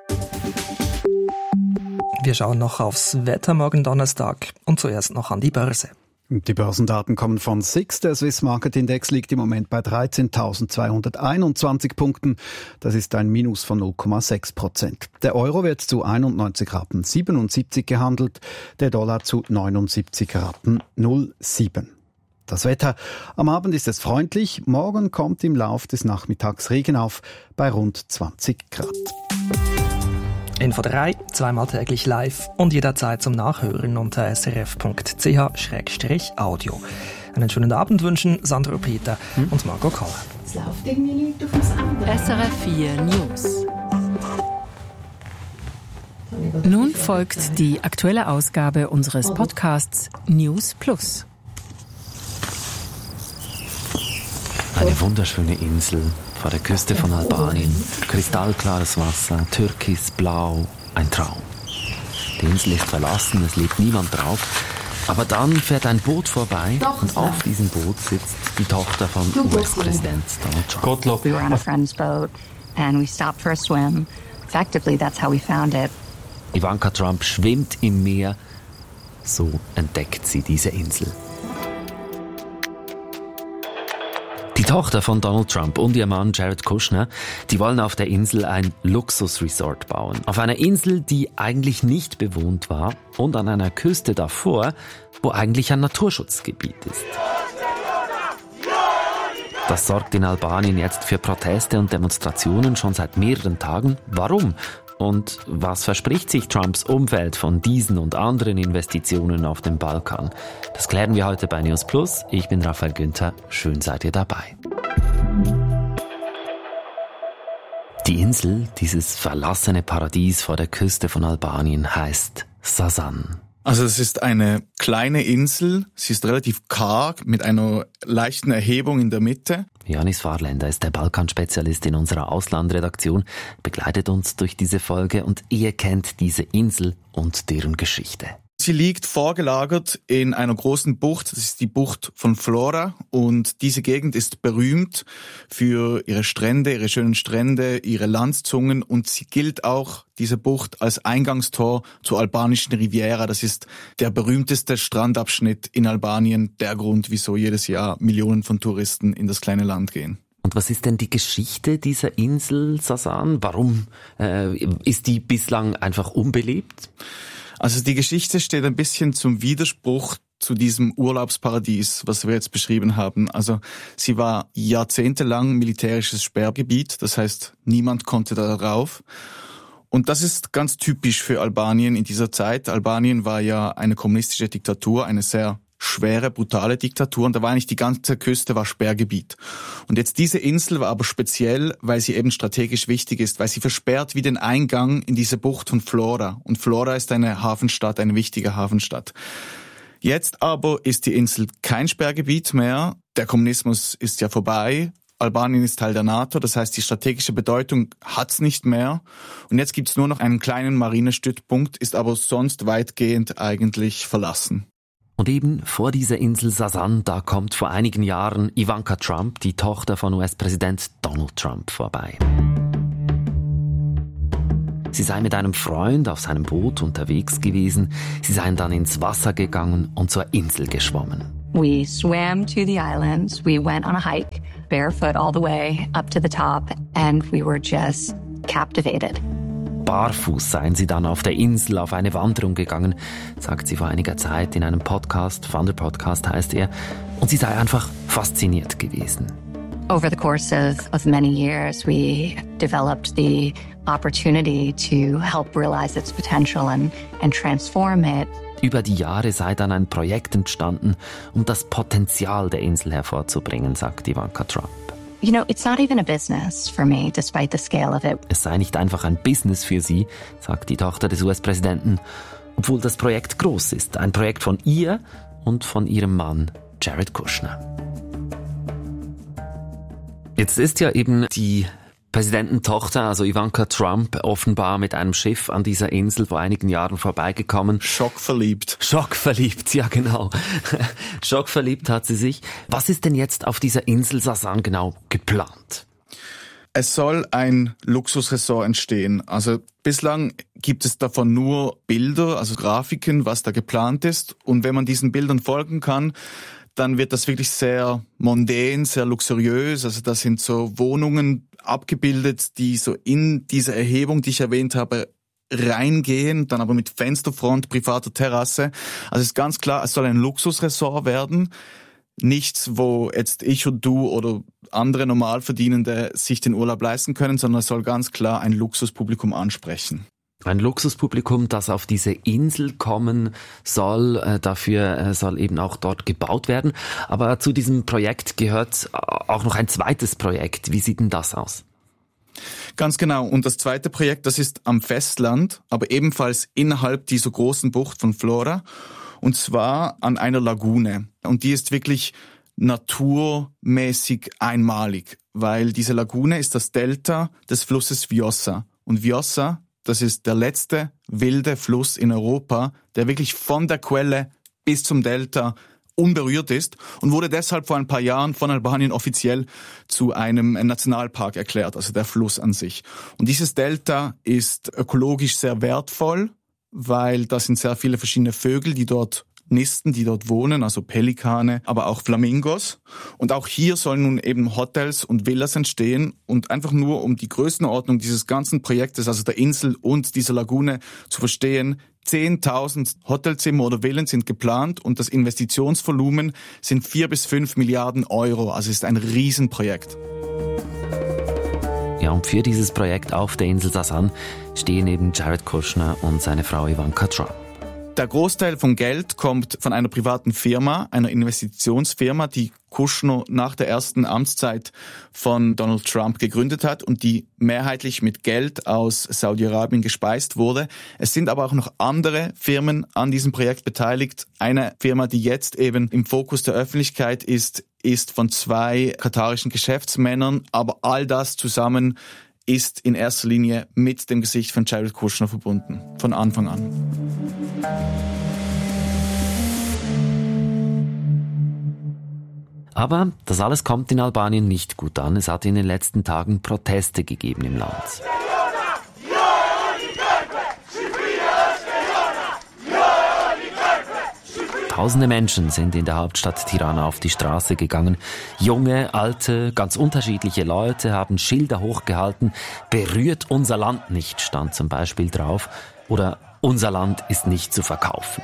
Wir schauen noch aufs Wetter morgen Donnerstag und zuerst noch an die Börse. Die Börsendaten kommen von S I X. Der Swiss Market Index liegt im Moment bei dreizehntausendzweihunderteinundzwanzig Punkten. Das ist ein Minus von null Komma sechs Prozent. Der Euro wird zu einundneunzig Rappen siebenundsiebzig gehandelt, der Dollar zu neunundsiebzig Rappen null Komma sieben. Das Wetter. Am Abend ist es freundlich. Morgen kommt im Lauf des Nachmittags Regen auf bei rund zwanzig Grad. Info drei, zweimal täglich live und jederzeit zum Nachhören unter s r f punkt c h schrägstrich audio. Einen schönen Abend wünschen Sandro Peter hm? und Margot Koller. Es läuft irgendwie nicht auf das andere. S R F vier News. Nun folgt die aktuelle Ausgabe unseres Podcasts News Plus. Eine wunderschöne Insel vor der Küste von Albanien. Kristallklares Wasser, türkisblau, ein Traum. Die Insel ist verlassen, es lebt niemand drauf. Aber dann fährt ein Boot vorbei und auf diesem Boot sitzt die Tochter von U S-Präsident Donald Trump. Gottlob. We were on a friend's boat and we stopped for a swim. Effectively, that's how we found it. Ivanka Trump schwimmt im Meer. So entdeckt sie diese Insel. Die Tochter von Donald Trump und ihr Mann Jared Kushner, die wollen auf der Insel ein Luxusresort bauen. Auf einer Insel, die eigentlich nicht bewohnt war und an einer Küste davor, wo eigentlich ein Naturschutzgebiet ist. Das sorgt in Albanien jetzt für Proteste und Demonstrationen schon seit mehreren Tagen. Warum? Und was verspricht sich Trumps Umfeld von diesen und anderen Investitionen auf dem Balkan? Das klären wir heute bei News Plus. Ich bin Raphael Günther. Schön seid ihr dabei. Die Insel, dieses verlassene Paradies vor der Küste von Albanien, heißt Sasan. Also es ist eine kleine Insel, sie ist relativ karg mit einer leichten Erhebung in der Mitte. Janis Fahrländer ist der Balkanspezialist in unserer Auslandredaktion, begleitet uns durch diese Folge und ihr kennt diese Insel und deren Geschichte. Sie liegt vorgelagert in einer großen Bucht, das ist die Bucht von Vlora, und diese Gegend ist berühmt für ihre Strände, ihre schönen Strände, ihre Landzungen, und sie gilt auch, diese Bucht, als Eingangstor zur albanischen Riviera. Das ist der berühmteste Strandabschnitt in Albanien, der Grund, wieso jedes Jahr Millionen von Touristen in das kleine Land gehen. Und was ist denn die Geschichte dieser Insel Sasan? Warum äh, ist die bislang einfach unbelebt? Also die Geschichte steht ein bisschen zum Widerspruch zu diesem Urlaubsparadies, was wir jetzt beschrieben haben. Also sie war jahrzehntelang militärisches Sperrgebiet, das heißt, niemand konnte da drauf. Und das ist ganz typisch für Albanien in dieser Zeit. Albanien war ja eine kommunistische Diktatur, eine sehr schwere, brutale Diktatur, und da war eigentlich die ganze Küste war Sperrgebiet. Und jetzt diese Insel war aber speziell, weil sie eben strategisch wichtig ist, weil sie versperrt wie den Eingang in diese Bucht von Vlora. Und Vlora ist eine Hafenstadt, eine wichtige Hafenstadt. Jetzt aber ist die Insel kein Sperrgebiet mehr. Der Kommunismus ist ja vorbei. Albanien ist Teil der NATO, das heißt, die strategische Bedeutung hat's nicht mehr. Und jetzt gibt's nur noch einen kleinen Marinestützpunkt, ist aber sonst weitgehend eigentlich verlassen. Und eben vor dieser Insel Sasan, da kommt vor einigen Jahren Ivanka Trump, die Tochter von U S-Präsident Donald Trump, vorbei. Sie sei mit einem Freund auf seinem Boot unterwegs gewesen. Sie seien dann ins Wasser gegangen und zur Insel geschwommen. We swam to the islands. We went on a hike, barefoot all the way up to the top, and we were just captivated. Barfuß seien sie dann auf der Insel auf eine Wanderung gegangen, sagt sie vor einiger Zeit in einem Podcast, Wanderpodcast heißt er, und sie sei einfach fasziniert gewesen. Over the course of, of many years, we developed the opportunity to help realize its potential and, and transform it. Über die Jahre sei dann ein Projekt entstanden, um das Potenzial der Insel hervorzubringen, sagt Ivanka Trump. You know, it's not even a business for me, despite the scale of it. Es sei nicht einfach ein Business für sie, sagt die Tochter des U S-Präsidenten, obwohl das Projekt groß ist. Ein Projekt von ihr und von ihrem Mann Jared Kushner. Jetzt ist ja eben die Präsidententochter, also Ivanka Trump, offenbar mit einem Schiff an dieser Insel vor einigen Jahren vorbeigekommen. Schockverliebt. Schockverliebt, ja genau. Schockverliebt hat sie sich. Was ist denn jetzt auf dieser Insel Sasan genau geplant? Es soll ein Luxusressort entstehen. Also bislang gibt es davon nur Bilder, also Grafiken, was da geplant ist. Und wenn man diesen Bildern folgen kann, dann wird das wirklich sehr mondän, sehr luxuriös. Also das sind so Wohnungen abgebildet, die so in diese Erhebung, die ich erwähnt habe, reingehen, dann aber mit Fensterfront, privater Terrasse. Also es ist ganz klar, es soll ein Luxusressort werden. Nichts, wo jetzt ich und du oder andere Normalverdienende sich den Urlaub leisten können, sondern es soll ganz klar ein Luxuspublikum ansprechen. Ein Luxuspublikum, das auf diese Insel kommen soll, dafür soll eben auch dort gebaut werden. Aber zu diesem Projekt gehört auch noch ein zweites Projekt. Wie sieht denn das aus? Ganz genau. Und das zweite Projekt, das ist am Festland, aber ebenfalls innerhalb dieser großen Bucht von Vlora. Und zwar an einer Lagune. Und die ist wirklich naturmäßig einmalig, weil diese Lagune ist das Delta des Flusses Vjosa. Und Vjosa, das ist der letzte wilde Fluss in Europa, der wirklich von der Quelle bis zum Delta unberührt ist und wurde deshalb vor ein paar Jahren von Albanien offiziell zu einem Nationalpark erklärt, also der Fluss an sich. Und dieses Delta ist ökologisch sehr wertvoll, weil da sind sehr viele verschiedene Vögel, die dort nisten, die dort wohnen, also Pelikane, aber auch Flamingos. Und auch hier sollen nun eben Hotels und Villas entstehen. Und einfach nur, um die Größenordnung dieses ganzen Projektes, also der Insel und dieser Lagune zu verstehen, zehntausend Hotelzimmer oder Villen sind geplant und das Investitionsvolumen sind vier bis fünf Milliarden Euro. Also es ist ein Riesenprojekt. Ja, und für dieses Projekt auf der Insel Sasan stehen eben Jared Kushner und seine Frau Ivanka Trump. Der Großteil vom Geld kommt von einer privaten Firma, einer Investitionsfirma, die Kushner nach der ersten Amtszeit von Donald Trump gegründet hat und die mehrheitlich mit Geld aus Saudi-Arabien gespeist wurde. Es sind aber auch noch andere Firmen an diesem Projekt beteiligt. Eine Firma, die jetzt eben im Fokus der Öffentlichkeit ist, ist von zwei katarischen Geschäftsmännern, aber all das zusammen ist in erster Linie mit dem Gesicht von Jared Kushner verbunden, von Anfang an. Aber das alles kommt in Albanien nicht gut an. Es hat in den letzten Tagen Proteste gegeben im Land. Tausende Menschen sind in der Hauptstadt Tirana auf die Straße gegangen. Junge, alte, ganz unterschiedliche Leute haben Schilder hochgehalten. Berührt unser Land nicht, stand zum Beispiel drauf. Oder unser Land ist nicht zu verkaufen.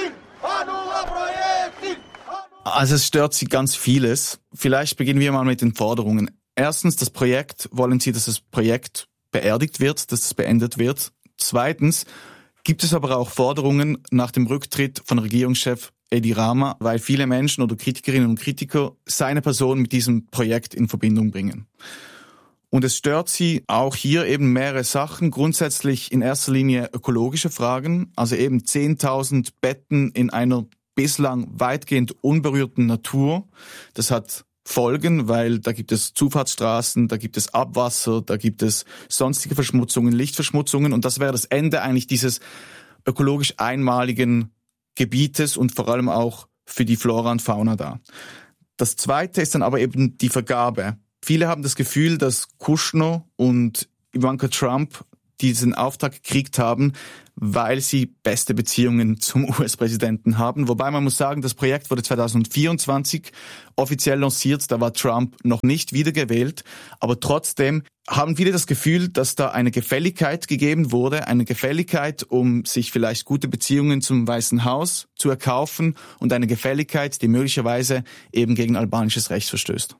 Also es stört sie ganz vieles. Vielleicht beginnen wir mal mit den Forderungen. Erstens, das Projekt, wollen sie, dass das Projekt beerdigt wird, dass es beendet wird. Zweitens, gibt es aber auch Forderungen nach dem Rücktritt von Regierungschef Edi Rama, weil viele Menschen oder Kritikerinnen und Kritiker seine Person mit diesem Projekt in Verbindung bringen. Und es stört sie auch hier eben mehrere Sachen. Grundsätzlich in erster Linie ökologische Fragen, also eben zehntausend Betten in einer bislang weitgehend unberührten Natur. Das hat folgen, weil da gibt es Zufahrtsstraßen, da gibt es Abwasser, da gibt es sonstige Verschmutzungen, Lichtverschmutzungen und das wäre das Ende eigentlich dieses ökologisch einmaligen Gebietes und vor allem auch für die Flora und Fauna da. Das Zweite ist dann aber eben die Vergabe. Viele haben das Gefühl, dass Kushner und Ivanka Trump diesen Auftrag gekriegt haben, weil sie beste Beziehungen zum U S-Präsidenten haben. Wobei man muss sagen, das Projekt wurde zwanzig vierundzwanzig offiziell lanciert, da war Trump noch nicht wiedergewählt. Aber trotzdem haben viele das Gefühl, dass da eine Gefälligkeit gegeben wurde, eine Gefälligkeit, um sich vielleicht gute Beziehungen zum Weißen Haus zu erkaufen und eine Gefälligkeit, die möglicherweise eben gegen albanisches Recht verstößt.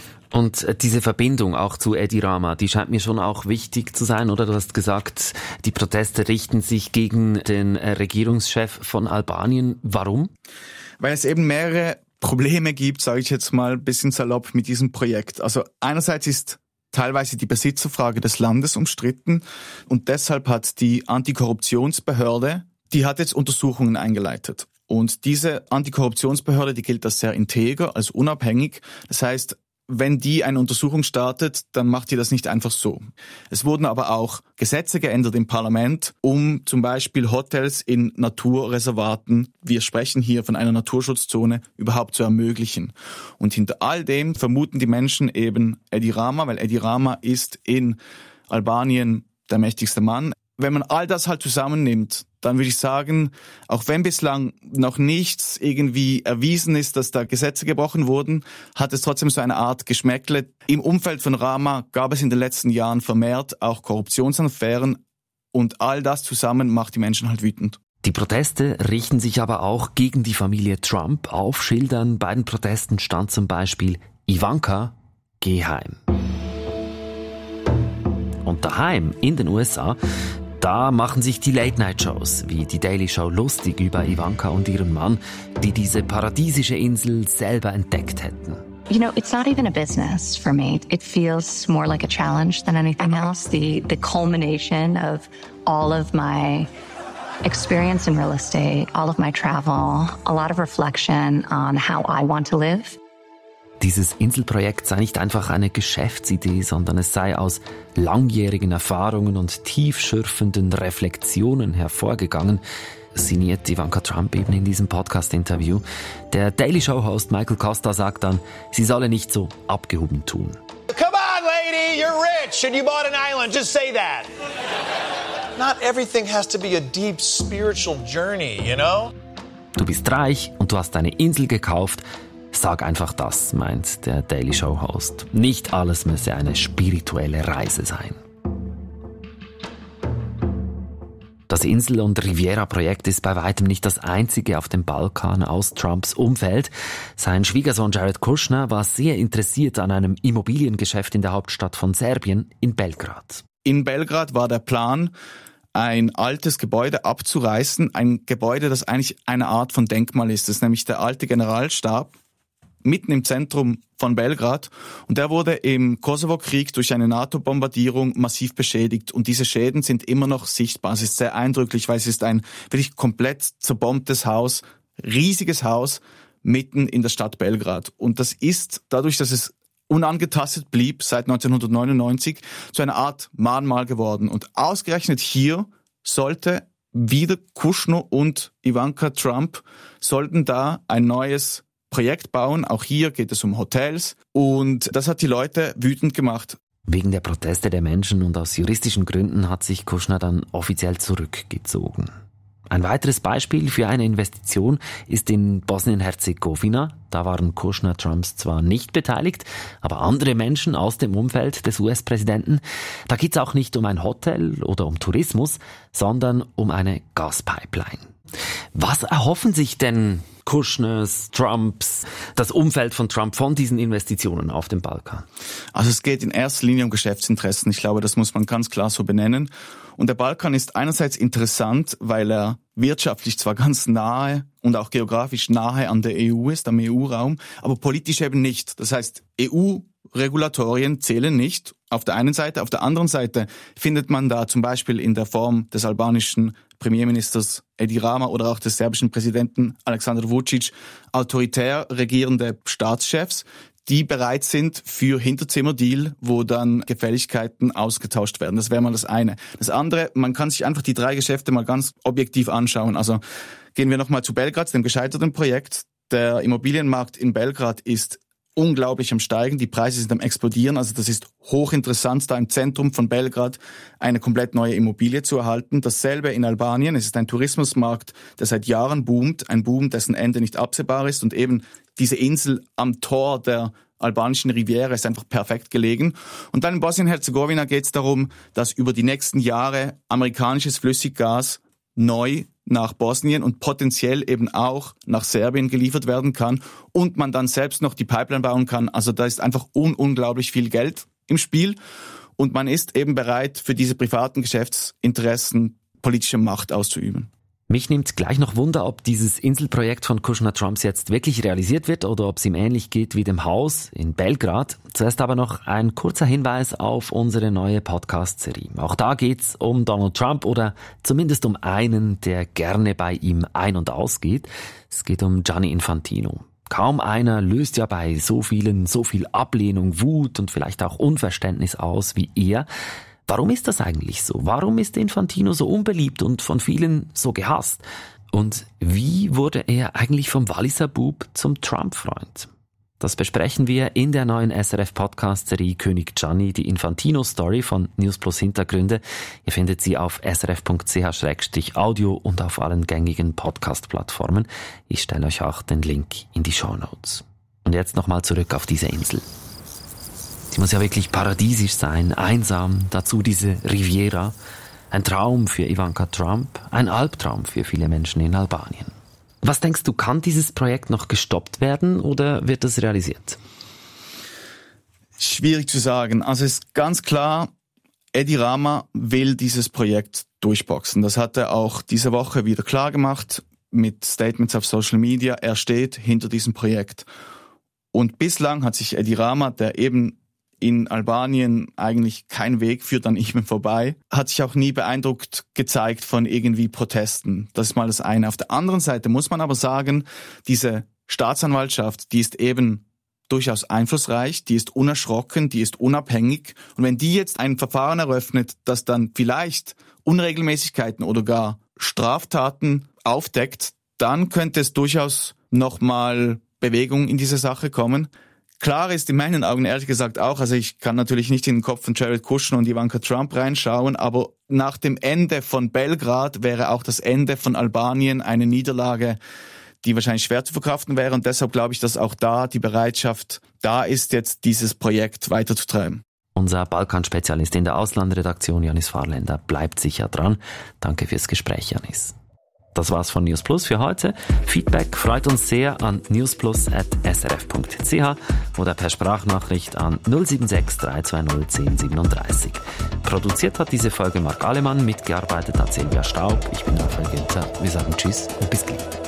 Und diese Verbindung auch zu Edi Rama, die scheint mir schon auch wichtig zu sein, oder? Du hast gesagt, die Proteste richten sich gegen den Regierungschef von Albanien. Warum? Weil es eben mehrere Probleme gibt, sage ich jetzt mal ein bisschen salopp, mit diesem Projekt. Also einerseits ist teilweise die Besitzerfrage des Landes umstritten und deshalb hat die Antikorruptionsbehörde, die hat jetzt Untersuchungen eingeleitet. Und diese Antikorruptionsbehörde, die gilt als sehr integer, als unabhängig. Das heißt, wenn die eine Untersuchung startet, dann macht die das nicht einfach so. Es wurden aber auch Gesetze geändert im Parlament, um zum Beispiel Hotels in Naturreservaten, wir sprechen hier von einer Naturschutzzone, überhaupt zu ermöglichen. Und hinter all dem vermuten die Menschen eben Edi Rama, weil Edi Rama ist in Albanien der mächtigste Mann. Wenn man all das halt zusammennimmt, dann würde ich sagen, auch wenn bislang noch nichts irgendwie erwiesen ist, dass da Gesetze gebrochen wurden, hat es trotzdem so eine Art Geschmäckle. Im Umfeld von Rama gab es in den letzten Jahren vermehrt auch Korruptionsaffären und all das zusammen macht die Menschen halt wütend. Die Proteste richten sich aber auch gegen die Familie Trump. Auf Schildern bei den Protesten stand zum Beispiel Ivanka, geh heim. Und daheim in den U S A, da machen sich die Late-Night-Shows wie die Daily Show lustig über Ivanka und ihren Mann, die diese paradiesische Insel selber entdeckt hätten. You know, it's not even a business for me. It feels more like a challenge than anything else. The the culmination of all of my experience in real estate, all of my travel, a lot of reflection on how I want to live. Dieses Inselprojekt sei nicht einfach eine Geschäftsidee, sondern es sei aus langjährigen Erfahrungen und tiefschürfenden Reflexionen hervorgegangen, sinniert Ivanka Trump eben in diesem Podcast-Interview. Der Daily Show-Host Michael Costa sagt dann, sie solle nicht so abgehoben tun. Come on, lady, you're rich and you bought an island, just say that. Not everything has to be a deep spiritual journey, you know? Du bist reich und du hast eine Insel gekauft. Sag einfach das, meint der Daily Show-Host. Nicht alles müsse eine spirituelle Reise sein. Das Insel- und Riviera-Projekt ist bei weitem nicht das einzige auf dem Balkan aus Trumps Umfeld. Sein Schwiegersohn Jared Kushner war sehr interessiert an einem Immobiliengeschäft in der Hauptstadt von Serbien, in Belgrad. In Belgrad war der Plan, ein altes Gebäude abzureißen, ein Gebäude, das eigentlich eine Art von Denkmal ist. Das ist nämlich der alte Generalstab, mitten im Zentrum von Belgrad. Und der wurde im Kosovo-Krieg durch eine NATO-Bombardierung massiv beschädigt. Und diese Schäden sind immer noch sichtbar. Es ist sehr eindrücklich, weil es ist ein wirklich komplett zerbombtes Haus, riesiges Haus, mitten in der Stadt Belgrad. Und das ist, dadurch, dass es unangetastet blieb seit neunzehnhundertneunundneunzig, zu einer Art Mahnmal geworden. Und ausgerechnet hier sollte wieder Kushner und Ivanka Trump sollten da ein neues Projekt bauen. Auch hier geht es um Hotels. Und das hat die Leute wütend gemacht. Wegen der Proteste der Menschen und aus juristischen Gründen hat sich Kushner dann offiziell zurückgezogen. Ein weiteres Beispiel für eine Investition ist in Bosnien-Herzegowina. Da waren Kushner Trumps zwar nicht beteiligt, aber andere Menschen aus dem Umfeld des U S-Präsidenten. Da geht es auch nicht um ein Hotel oder um Tourismus, sondern um eine Gaspipeline. Was erhoffen sich denn Kushners, Trumps, das Umfeld von Trump von diesen Investitionen auf dem Balkan? Also es geht in erster Linie um Geschäftsinteressen. Ich glaube, das muss man ganz klar so benennen. Und der Balkan ist einerseits interessant, weil er wirtschaftlich zwar ganz nahe und auch geografisch nahe an der E U ist, am E U-Raum, aber politisch eben nicht. Das heißt, E U-Regulatorien zählen nicht auf der einen Seite. Auf der anderen Seite findet man da zum Beispiel in der Form des albanischen Premierministers Edi Rama oder auch des serbischen Präsidenten Aleksandar Vučić autoritär regierende Staatschefs, die bereit sind für Hinterzimmerdeal, wo dann Gefälligkeiten ausgetauscht werden. Das wäre mal das eine. Das andere, man kann sich einfach die drei Geschäfte mal ganz objektiv anschauen. Also gehen wir nochmal zu Belgrad, dem gescheiterten Projekt. Der Immobilienmarkt in Belgrad ist unglaublich am Steigen, die Preise sind am explodieren, also das ist hochinteressant, da im Zentrum von Belgrad eine komplett neue Immobilie zu erhalten. Dasselbe in Albanien, es ist ein Tourismusmarkt, der seit Jahren boomt, ein Boom, dessen Ende nicht absehbar ist und eben diese Insel am Tor der albanischen Riviera ist einfach perfekt gelegen. Und dann in Bosnien-Herzegowina geht es darum, dass über die nächsten Jahre amerikanisches Flüssiggas neu nach Bosnien und potenziell eben auch nach Serbien geliefert werden kann und man dann selbst noch die Pipeline bauen kann. Also da ist einfach un- unglaublich viel Geld im Spiel und man ist eben bereit, für diese privaten Geschäftsinteressen politische Macht auszuüben. Mich nimmt gleich noch Wunder, ob dieses Inselprojekt von Kushner-Trumps jetzt wirklich realisiert wird oder ob es ihm ähnlich geht wie dem Haus in Belgrad. Zuerst aber noch ein kurzer Hinweis auf unsere neue Podcast-Serie. Auch da geht's um Donald Trump oder zumindest um einen, der gerne bei ihm ein- und ausgeht. Es geht um Gianni Infantino. Kaum einer löst ja bei so vielen so viel Ablehnung, Wut und vielleicht auch Unverständnis aus wie er. Warum ist das eigentlich so? Warum ist Infantino so unbeliebt und von vielen so gehasst? Und wie wurde er eigentlich vom Walliser Bub zum Trump-Freund? Das besprechen wir in der neuen S R F-Podcast-Serie König Gianni, die Infantino-Story von News Plus Hintergründe. Ihr findet sie auf s r f punkt c h slash audio und auf allen gängigen Podcast-Plattformen. Ich stelle euch auch den Link in die Shownotes. Und jetzt nochmal zurück auf diese Insel. Sie muss ja wirklich paradiesisch sein, einsam, dazu diese Riviera. Ein Traum für Ivanka Trump, ein Albtraum für viele Menschen in Albanien. Was denkst du, kann dieses Projekt noch gestoppt werden oder wird das realisiert? Schwierig zu sagen. Also es ist ganz klar, Edi Rama will dieses Projekt durchboxen. Das hat er auch diese Woche wieder klar gemacht mit Statements auf Social Media. Er steht hinter diesem Projekt. Und bislang hat sich Edi Rama, der eben in Albanien eigentlich kein Weg führt an ihm vorbei, hat sich auch nie beeindruckt gezeigt von irgendwie Protesten. Das ist mal das eine. Auf der anderen Seite muss man aber sagen, diese Staatsanwaltschaft, die ist eben durchaus einflussreich, die ist unerschrocken, die ist unabhängig. Und wenn die jetzt ein Verfahren eröffnet, das dann vielleicht Unregelmäßigkeiten oder gar Straftaten aufdeckt, dann könnte es durchaus nochmal Bewegung in diese Sache kommen. Klar ist in meinen Augen ehrlich gesagt auch, also ich kann natürlich nicht in den Kopf von Jared Kushner und Ivanka Trump reinschauen, aber nach dem Ende von Belgrad wäre auch das Ende von Albanien eine Niederlage, die wahrscheinlich schwer zu verkraften wäre. Und deshalb glaube ich, dass auch da die Bereitschaft da ist, jetzt dieses Projekt weiterzutreiben. Unser Balkanspezialist in der Auslandredaktion, Janis Fahrländer, bleibt sicher dran. Danke fürs Gespräch, Janis. Das war's von News Plus für heute. Feedback freut uns sehr an newsplus at s r f punkt c h oder per Sprachnachricht an null sieben sechs drei zwei null eins null sieben drei. Produziert hat diese Folge Marc Alemann, mitgearbeitet hat Silvia Staub. Ich bin Raphael Günther. Wir sagen Tschüss und bis gleich.